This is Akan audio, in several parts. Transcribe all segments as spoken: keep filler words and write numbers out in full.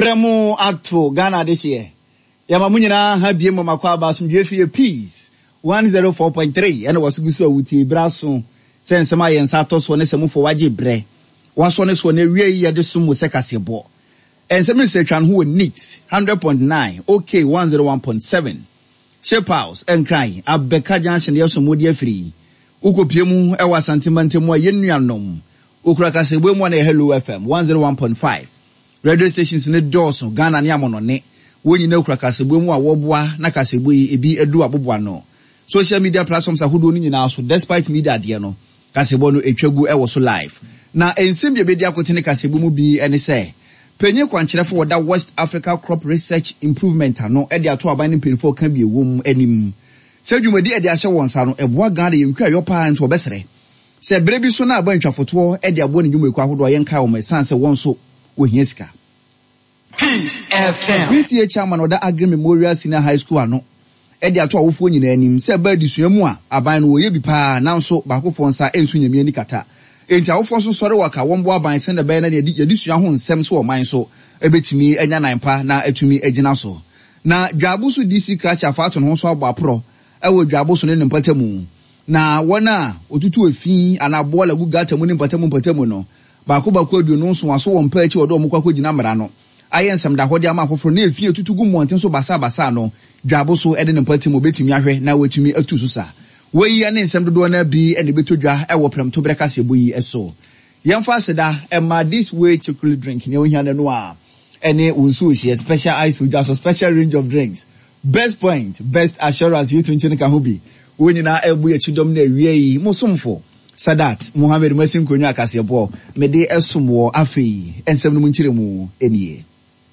Bremo acto Ghana this year. Yamamunyina ha bie mo makwa ba so dwefie peace one oh four point three and was guso wuti braso sense ma yensa to so ne semfo waje bre waso ne so ne wie ye de sumu sekasebo ensem se twan ho neat one hundred point nine okay one oh one point seven shape house and cry abeka junction ye so modi afiri ukopie mu e wa santimante mu ayenuanom okura kasebo mu na Hello F M one oh one point five radio stations ne doso Ghana ne amono ne woni na okura kasebo mu a woboa na kasebo yi ebi edu aboboa no social media platforms ahodo ni nyina so despite media de no kasebo no etwagu e wo so live na ensem be bedi akotene kasebo mu bi ene se penye kwankyerefo woda West Africa Crop Research Improvement ano e de ato aban ne penfo ka bi ewom anim se dwumadi e de ahye wonsa no eboa Ghana ye nkwa yopa nto obesere se bere bi so na abantwafoto e de abo ne dwumeku ahodo ye nka wo mesan se wonso wo hia sika Peace F M. P T A chairman of the Agri Memorial Senior High School ano e de ato awofo nyina anim se ba disuamu a aban no ye bi pa na nso ba kofo nsa ensu nyame ani kata enti awofo so sore waka wombo aban se na ba na ye disua ho nsem so o man so ebetimi anya nanpa na atumi agina so na dwabusu D C Kracha afato no so abo apro e wo dwabusu ne mpatamu na wona otutu efi ana bola gugata mu ne mpatamu mpatamu no ba ko ba ko adu no so waso wo mpa echi odo omukwa ko gina mra no ayensem da hode ama afoforo na efie tutugu monten so basa basa no dwabo so ede ne mpati mo betimi ahwe na watumi atu so sa weyi ane nsem dodo na bi ene betodwa e wo prem to breka se boyi eso yemfa seda e ma this way chocolate drink ne ohia ne no a ene unsu she special ice with just a special range of drinks best point best assurance you to nchine ka ho bi wonyina ebu ya chidom na wie yi musumfo Sadat Muhammad Masin konyo akasebo mede esomwo afei ensem no munchire mu enie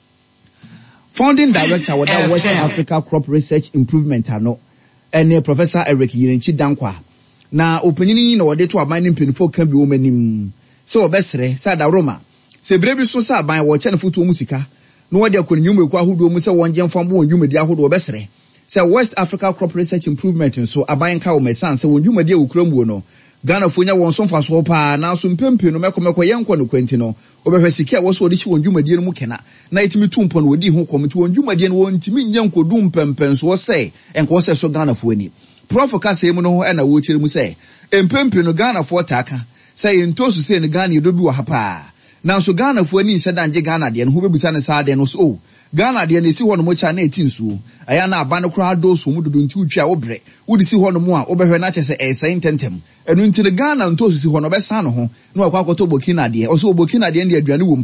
Founding Director with the West Africa Crop Research Improvement ano ene Professor Eric Yirenchi Dankwa na opanyini na wode to aban ne mpinfo ka bi womanim se obesere sada Roma se brebi so sa aban wo che ne foto mu sika no wode akonnyum eku ahodo mu se wonje mfambo wonjumadi ahodo obesere se West Africa Crop Research Improvement so aban ka wo mesan se wonjumadi ewukuramu no Ghana fonya won so mfa so pa na so mpempe no mekomeko yenko no kwenti no obehwe sika wo so odi chi wonjumadi no mu kena na itimi tumpo no odi ho komiti wonjumadi no wontimi nyenko du mpempen so se enko se so Ghana fo ani prof ka se mu no e na wo chire mu se empempe no Ghana fo taka se entosu se ne Ghana yedobi wa hapa na so Ghana fo ani se danje Ghana de no ho bebusa ne sa de no so Ghana de na si ho no mo cha na etinsu aya na aba no kra do so mu dudu nti utwa obre wodi si ho no mo a obehwe na chese e sai tentem enu nti Ghana nto si ho no be sa no ho na akwa akoto Burkina de o so Burkina de ne aduane wo